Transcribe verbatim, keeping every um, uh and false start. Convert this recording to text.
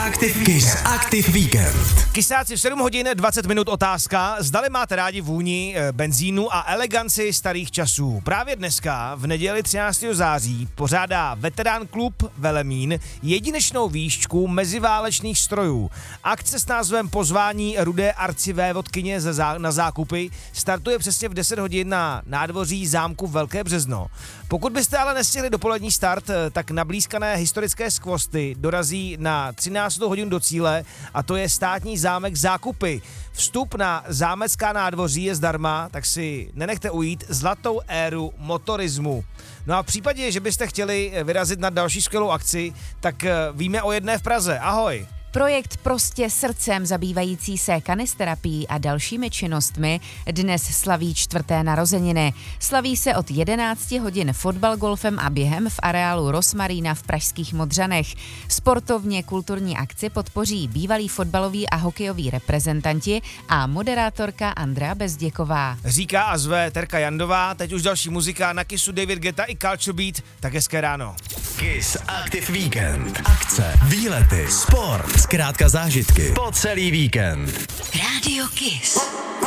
Active, Kiss Active Weekend. Kysáci v sedm hodin dvacet minut otázka. Zdali máte rádi vůni benzínu a eleganci starých časů. Právě dneska, v neděli třináctého září, pořádá Veterán klub Velemín jedinečnou výšku meziválečných strojů. Akce s názvem Pozvání rudé arcivévodkyně na zákupy startuje přesně v deset hodin na nádvoří zámku Velké Březno. Pokud byste ale nestihli dopolední start, tak nablízkané historické skvosty dorazí na třináctou hodinu do cíle, a to je státní zámek Zákupy. Vstup na zámecká nádvoří je zdarma, tak si nenechte ujít zlatou éru motorismu. No a v případě, že byste chtěli vyrazit na další skvělou akci, tak víme o jedné v Praze. Ahoj! Projekt Prostě srdcem zabývající se kanisterapií a dalšími činnostmi dnes slaví čtvrté narozeniny. Slaví se od jedenácti hodin fotbal, golfem a během v areálu Rosmarína v pražských Modřanech. Sportovně kulturní akci podpoří bývalí fotbaloví a hokejoví reprezentanti a moderátorka Andrea Bezděková. Říká a zve Terka Jandová, teď už další muzika na Kissu David Guetta i Culture Beat, tak hezké ráno. Kiss Active Weekend. Akce, výlety, sport, zkrátka zážitky po celý víkend. Rádio Kiss.